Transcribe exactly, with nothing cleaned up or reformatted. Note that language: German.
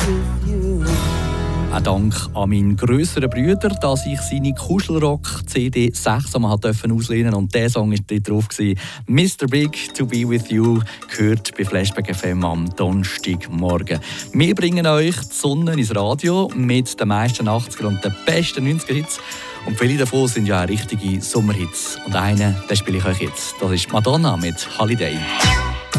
with you. Ein Dank an meinen grösseren Bruder, dass ich seine Kuschelrock-C D sechs einmal auslehnen durfte. Und dieser Song war dort drauf. «Mister Big, To Be With You», gehört bei Flashback F M am Donnerstagmorgen. Wir bringen euch die Sonne ins Radio mit den meisten achtziger und den besten neunziger Hits. Und viele davon sind ja auch richtige Sommerhits. Und einen, den spiele ich euch jetzt. Das ist Madonna mit «Holiday».